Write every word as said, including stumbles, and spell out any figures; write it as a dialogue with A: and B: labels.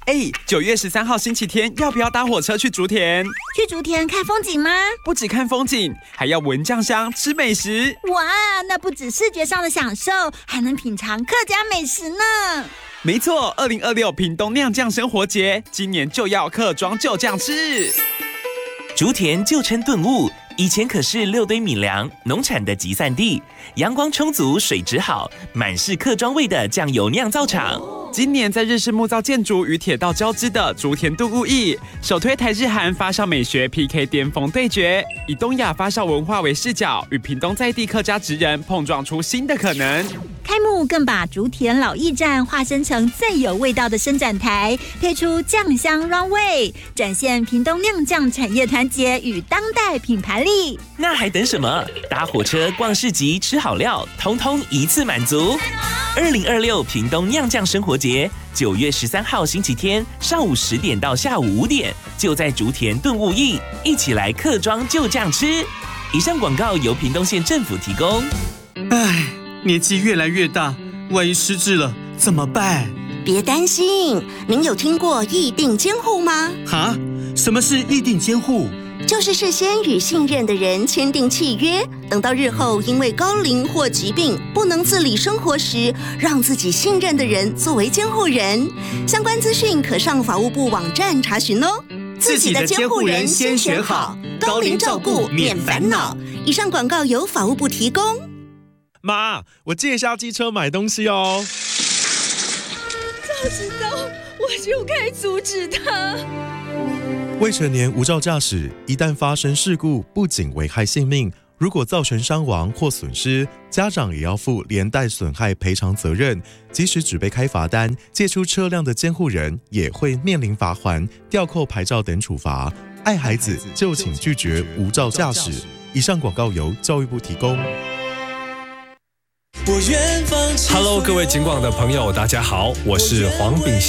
A: 哎，九月十三号星期天，要不要搭火车去竹田？
B: 去竹田看风景吗？
A: 不只看风景，还要闻酱香、吃美食。
B: 哇，那不止视觉上的享受，还能品尝客家美食呢。
A: 没错，二零二六屏东酿酱生活节，今年就要客庄就酱吃。
C: 竹田旧称顿悟，以前可是六堆米粮农产的集散地，阳光充足，水质好，满是客庄味的酱油酿造厂。
A: 今年在日式木造建筑与铁道交织的竹田顿悟驿，首推台日韩发酵美学 P K 巅峰对决，以东亚发酵文化为视角，与屏东在地客家职人碰撞出新的可能。
B: 开幕更把竹田老驿站化身成最有味道的伸展台，推出酱香 Runway， 展现屏东酿酱产业团结与当代品牌力。
C: 那还等什么？搭火车、逛市集、吃好料，通通一次满足。二零二六屏东酿酱生活节，九月十三号星期天上午十点到下午五点，就在竹田顿悟驿，一起来客庄就酱吃。以上广告由屏东县政府提供。
D: 唉，年纪越来越大，万一失智了怎么办？
E: 别担心，您有听过议定监护吗？
D: 哈？什么是议定监护？
E: 就是事先与信任的人签订契约，等到日后因为高龄或疾病不能自理生活时，让自己信任的人作为监护人。相关资讯可上法务部网站查询哦。
D: 自己的监护人先选好，高龄照顾免烦恼。
E: 以上广告由法务部提供。
F: 妈，我借下机车买东西哦。
G: 早知道我就该阻止他。
F: 未成年无照驾驶，一旦发生事故，不仅危害性命，如果造成伤亡或损失，家长也要负连带损害赔偿责任。即使只被开罚单，借出车辆的监护人也会面临罚锾、吊扣牌照等处罚。爱孩子就请拒绝无照驾驶。以上广告由教育部提供。
H: Hello， 各位警广的朋友，大家好，我是黄秉